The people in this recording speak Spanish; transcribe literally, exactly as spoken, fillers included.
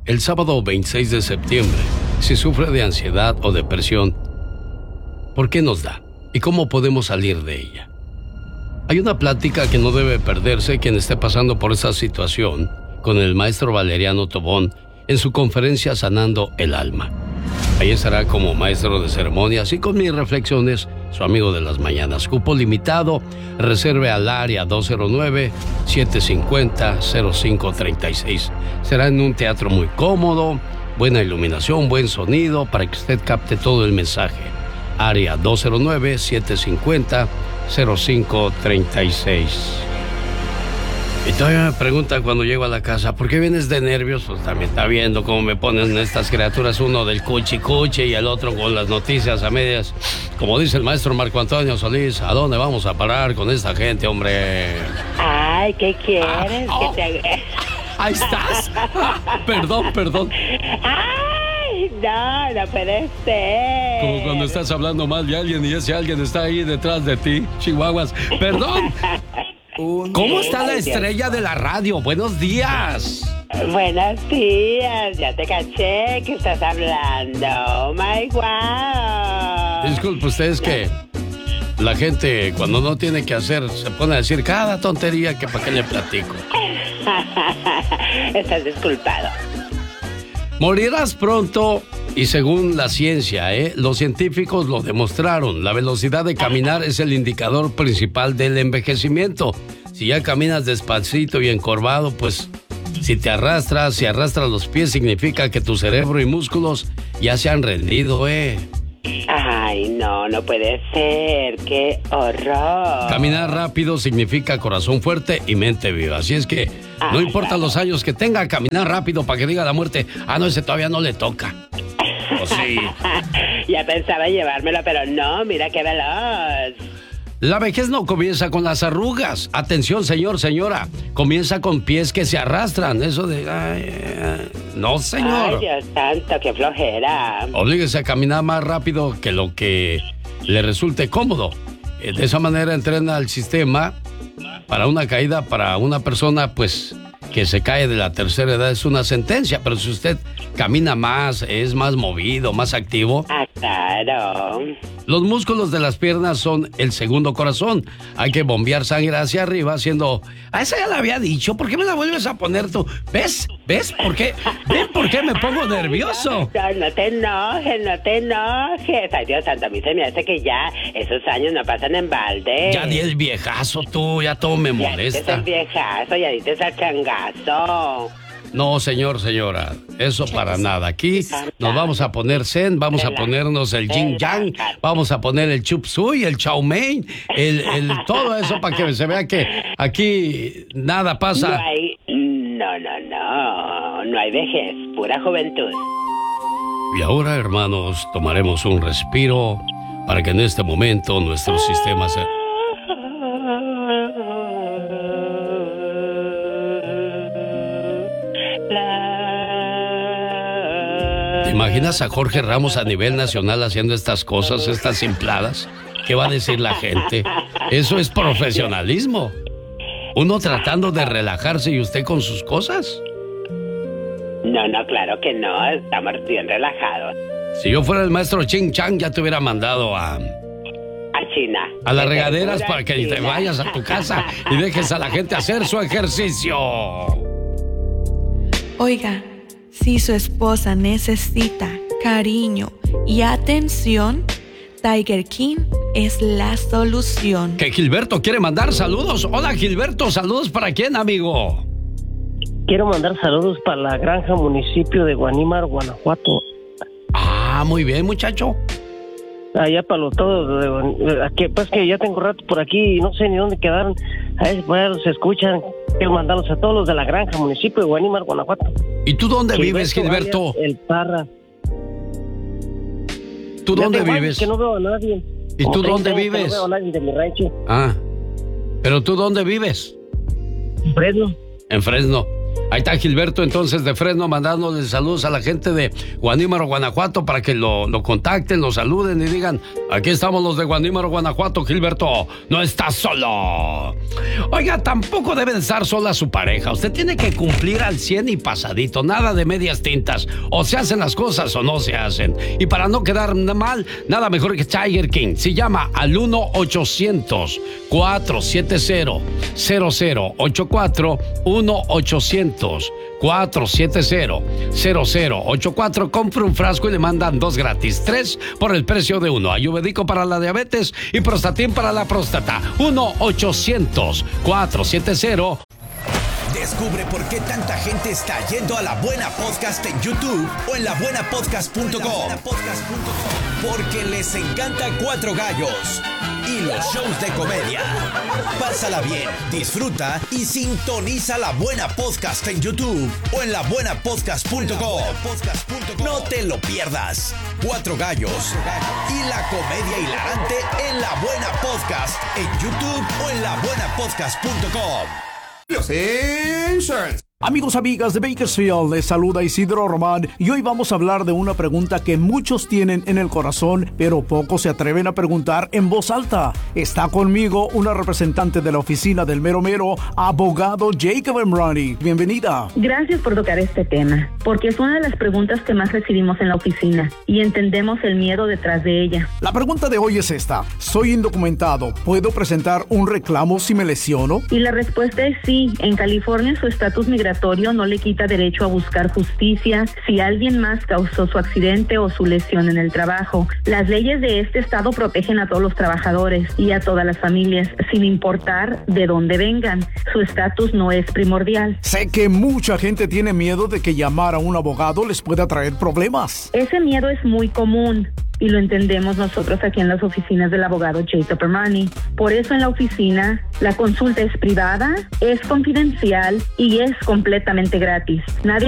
el sábado veintiséis de septiembre, si sufre de ansiedad o depresión, ¿por qué nos da? ¿Y cómo podemos salir de ella? Hay una plática que no debe perderse quien esté pasando por esa situación con el maestro Valeriano Tobón en su conferencia Sanando el Alma. Ahí estará como maestro de ceremonias y con mis reflexiones, su amigo de las mañanas. Cupo limitado, reserve al área dos cero nueve, siete cinco cero, cero cinco tres seis. Será en un teatro muy cómodo, buena iluminación, buen sonido, para que usted capte todo el mensaje. Área dos cero nueve, siete cinco cero, cero cinco tres seis. Y todavía me pregunta cuando llego a la casa, ¿por qué vienes de nervios? Pues también está viendo cómo me ponen estas criaturas, uno del cuchi cuchi y el otro con las noticias a medias. Como dice el maestro Marco Antonio Solís, ¿a dónde vamos a parar con esta gente, hombre? Ay, ¿qué quieres? Ah, oh. ¿Que te... Ahí estás. Perdón, perdón. Ay, no, no puede ser. Como cuando estás hablando mal de alguien y ese alguien está ahí detrás de ti, chihuahuas. Perdón. ¿Cómo está la estrella de la radio? Buenos días. Buenos días, ya te caché que estás hablando. Oh my God. Disculpe, ustedes que la gente cuando no tiene que hacer se pone a decir cada tontería que para qué le platico. Estás disculpado. Morirás pronto y según la ciencia, ¿eh? Los científicos lo demostraron. La velocidad de caminar es el indicador principal del envejecimiento. Si ya caminas despacito y encorvado, pues si te arrastras, si arrastras los pies, significa que tu cerebro y músculos ya se han rendido, ¿eh? Ay, no, no puede ser. ¡Qué horror! Caminar rápido significa corazón fuerte y mente viva. Así es que no importa los años que tenga, caminar rápido para que diga la muerte, ah, no, ese todavía no le toca. ¿O sí? Ya pensaba llevármelo, pero no, mira qué veloz. La vejez no comienza con las arrugas. Atención, señor, señora. Comienza con pies que se arrastran. Eso de... Ay, no, señor. Ay, Dios santo, qué flojera. Oblíguese a caminar más rápido que lo que le resulte cómodo. De esa manera entrena al sistema para una caída, para una persona, pues, que se cae de la tercera edad es una sentencia. Pero si usted camina más, es más movido, más activo... Ah, claro. Los músculos de las piernas son el segundo corazón. Hay que bombear sangre hacia arriba haciendo... A esa ya la había dicho. ¿Por qué me la vuelves a poner tú? ¿Ves? ¿Ves? ¿Por qué? ¿Ven por qué me pongo nervioso? No, no te enojes, no te enojes. Ay, Dios santo, a mí se me hace que ya esos años no pasan en balde. Ya di el viejazo tú, ya todo me molesta. Ya dices el viejazo, ya dices el changazo. No, señor, señora, eso para nada. Aquí nos vamos a poner zen, vamos a ponernos el yin yang, vamos a poner el chup suey, el chow mein, el, el, todo eso para que se vea que aquí nada pasa. No hay, no, no, no, no hay vejez, pura juventud. Y ahora, hermanos, tomaremos un respiro para que en este momento nuestro sistema se... ¿Te imaginas a Jorge Ramos a nivel nacional haciendo estas cosas, estas simpladas? ¿Qué va a decir la gente? Eso es profesionalismo. Uno tratando de relajarse y usted con sus cosas. No, no, claro que no. Estamos bien relajados. Si yo fuera el maestro Ching Chang, ya te hubiera mandado a... A China. A las regaderas para que te vayas a tu casa y dejes a la gente hacer su ejercicio. Oiga, si su esposa necesita cariño y atención, Tiger King es la solución. Que Gilberto quiere mandar saludos. Hola, Gilberto, ¿saludos para quién, amigo? Quiero mandar saludos para la granja municipio de Guanímar, Guanajuato. Ah, muy bien, muchacho. Allá para los todos, que pues que ya tengo rato por aquí y no sé ni dónde quedaron. Ahí pues, se escuchan. Quiero mandarlos a todos los de la granja, municipio de Guanímar, Guanajuato. ¿Y tú dónde Gilberto vives, Gilberto? El Parra. ¿Tú ya dónde vives? Que no veo a nadie. ¿Y Como tú dónde vives? No veo a nadie de mi rancho. Ah, ¿pero tú dónde vives? En Fresno. En Fresno. Ahí está Gilberto entonces de Fresno mandándole saludos a la gente de Guanímaro, Guanajuato, para que lo, lo contacten, lo saluden y digan, aquí estamos los de Guanímaro, Guanajuato, Gilberto, no estás solo. Oiga, tampoco debe estar sola su pareja. Usted tiene que cumplir al cien y pasadito, nada de medias tintas. O se hacen las cosas o no se hacen. Y para no quedar mal, nada mejor que Tiger King. Si llama al uno ochocientos, cuatro siete cero, cero cero ocho cuatro, uno ochocientos, cuatro siete cero, cero cero ocho cuatro, compre un frasco y le mandan dos gratis, tres por el precio de uno. Ayurvédico para la diabetes y Prostatin para la próstata. uno ochocientos, cuatro siete cero. Descubre por qué tanta gente está yendo a La Buena Podcast en YouTube o en la buena podcast punto com. Porque les encanta Cuatro Gallos y los shows de comedia. Pásala bien, disfruta y sintoniza La Buena Podcast en YouTube o en la buena podcast punto com. No te lo pierdas. Cuatro Gallos y la comedia hilarante en La Buena Podcast en YouTube o en la buena podcast punto com. Insurance. Amigos, amigas de Bakersfield, les saluda Isidro Román y hoy vamos a hablar de una pregunta que muchos tienen en el corazón, pero pocos se atreven a preguntar en voz alta. Está conmigo una representante de la oficina del mero mero, abogado Jacob Emrani. Bienvenida. Gracias por tocar este tema, porque es una de las preguntas que más recibimos en la oficina y entendemos el miedo detrás de ella. La pregunta de hoy es esta: soy indocumentado, ¿puedo presentar un reclamo si me lesiono? Y la respuesta es sí. En California su estatus migratorio no le quita derecho a buscar justicia si alguien más causó su accidente o su lesión en el trabajo. Las leyes de este estado protegen a todos los trabajadores y a todas las familias, sin importar de dónde vengan. Su estatus no es primordial. Sé que mucha gente tiene miedo de que llamar a un abogado les pueda traer problemas. Ese miedo es muy común y lo entendemos nosotros aquí en las oficinas del abogado Jacob Emrani. Por eso en la oficina la consulta es privada, es confidencial y es completamente gratis. Nadie